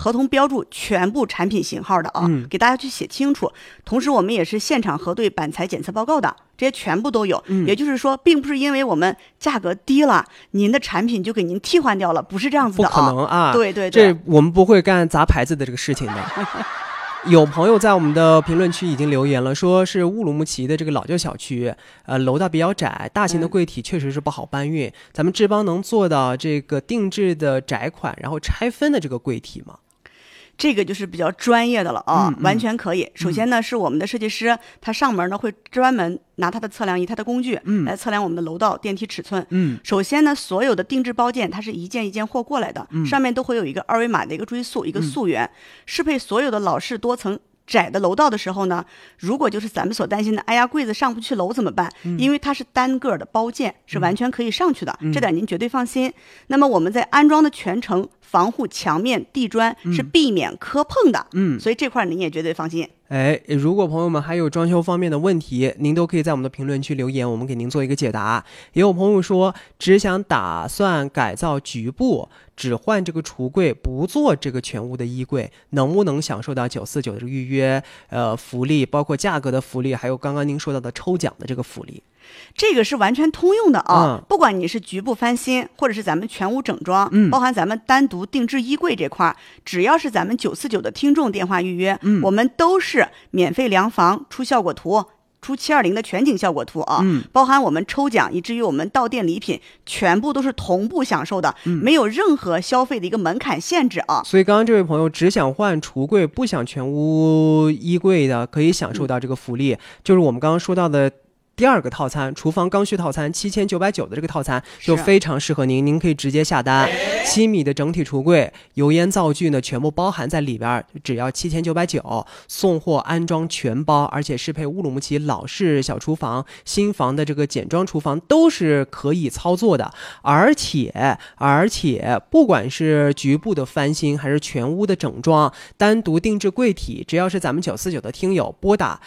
合同标注全部产品型号的啊，给大家去写清楚。同时我们也是现场核对板材检测报告的，这些全部都有。也就是说并不是因为我们价格低了，您的产品就给您替换掉了，不是这样子的啊。 不可能啊， 对对对，这我们不会干砸牌子的这个事情的。有朋友在我们的评论区已经留言了，说是乌鲁木齐的这个老旧小区，楼道比较窄，大型的柜体确实是不好搬运。咱们志邦能做到这个定制的窄款，然后拆分的这个柜体吗？ 这个就是比较专业的了啊，完全可以。首先呢，是我们的设计师，他上门呢会专门拿他的测量仪、他的工具来测量我们的楼道、电梯尺寸。首先呢，所有的定制包件它是一件一件货过来的，上面都会有一个二维码的一个追溯、一个溯源，适配所有的老式多层窄的楼道的时候呢，如果就是咱们所担心的，哎呀，柜子上不去楼怎么办？因为它是单个的包件，是完全可以上去的，这点您绝对放心。那么我们在安装的全程防护墙面、地砖是避免磕碰的，所以这块您也绝对放心。 如果朋友们还有装修方面的问题，您都可以在我们的评论区留言，我们给您做一个解答。也有朋友说只想打算改造局部，只换这个橱柜，不做这个全屋的衣柜，能不能享受到949的这个预约福利，包括价格的福利，还有刚刚您说到的抽奖的这个福利？ 这个是完全通用的啊，不管你是局部翻新，或者是咱们全屋整装，包含咱们单独定制衣柜这块，只要是咱们949的听众电话预约，我们都是免费量房、出效果图、出720的全景效果图啊，包含我们抽奖，以至于我们到店礼品，全部都是同步享受的，没有任何消费的一个门槛限制啊。 所以刚刚这位朋友只想换橱柜，不想全屋衣柜的，可以享受到这个福利，就是我们刚刚说到的第二个套餐，厨房刚需套餐7990的这个套餐就非常适合您，您可以直接下单。7米的整体橱柜，油烟灶具呢全部包含在里边，只要7990，送货安装全包，而且适配乌鲁木齐老式小厨房、新房的这个简装厨房都是可以操作的。而且不管是局部的翻新还是全屋的整装，单独定制柜体，只要是咱们949的听友拨打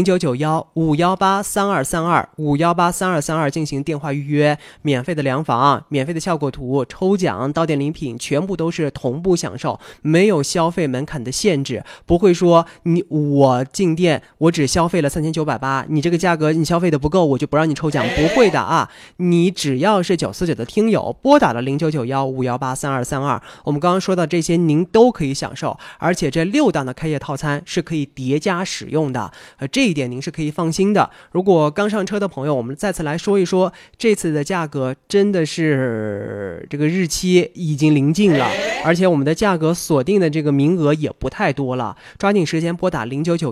0991-518-3232 进行电话预约，免费的量房、免费的效果图、抽奖、到店礼品全部都是同步享受，没有消费门槛的限制，不会说我进店我只消费了3980，你这个价格你消费的不够我就不让你抽奖，不会的啊！你只要是949的听友拨打了0991-518-3232，我们刚刚说到这些您都可以享受，而且这6档的开业套餐是可以叠加使用的，这一点您是可以放心的。如果刚上车的朋友，我们再次来说一说这次的价格，真的是这个日期已经临近了，而且我们的价格锁定的这个名额也不太多了，抓紧时间拨打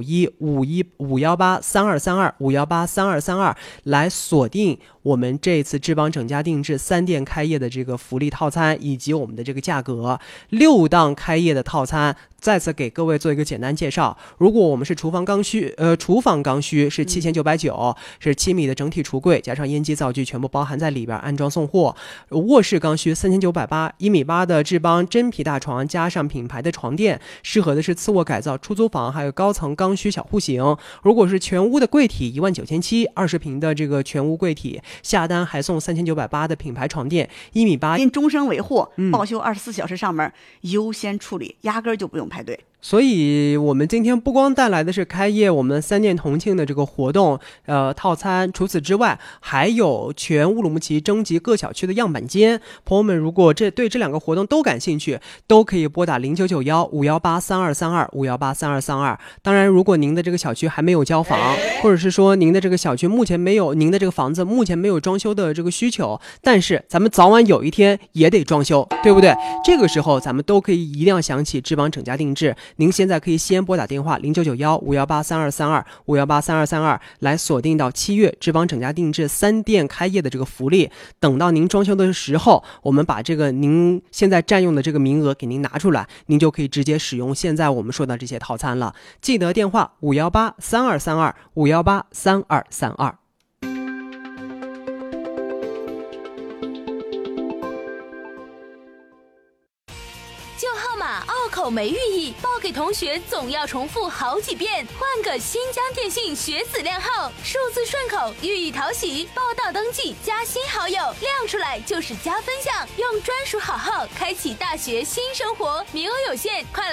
0991-518-3232 来锁定我们这次志邦整家定制3店开业的这个福利套餐以及我们的这个价格。6档开业的套餐再次给各位做一个简单介绍。如果我们是厨房刚需是7990，是7米的整体橱柜加上烟机灶具全部包含在里边，安装送货。卧室刚需3980，1.8米的志邦真皮大床加上品牌的床垫，适合的是次卧改造、出租房还有高层刚需小户型。如果是全屋的柜体19700，20平的这个全屋柜体，下单还送3980的品牌床垫，1.8米， 终身维护，报修24小时上门，优先处理，压根儿就不用排队。 所以我们今天不光带来的是开业我们3店同庆的这个活动套餐，除此之外还有全乌鲁木齐征集各小区的样板间。朋友们如果对这2个活动都感兴趣，都可以拨打0991-518-3232 当然如果您的这个小区还没有交房，或者是说您的这个小区目前没有，您的这个房子目前没有装修的这个需求，但是咱们早晚有一天也得装修，对不对？这个时候咱们都可以一定要想起志邦整家定制。您现在可以先拨打电话0991-518-3232来锁定到7月志邦整家定制3店开业的这个福利。等到您装修的时候，我们把这个您现在占用的这个名额给您拿出来，您就可以直接使用现在我们说的这些套餐了。记得电话518-3232 旧号码拗口没寓意，报给同学总要重复好几遍。换个新疆电信学子靓号，数字顺口，寓意讨喜。报到登记加新好友，亮出来就是加分项。用专属好号开启大学新生活，名额有限，快来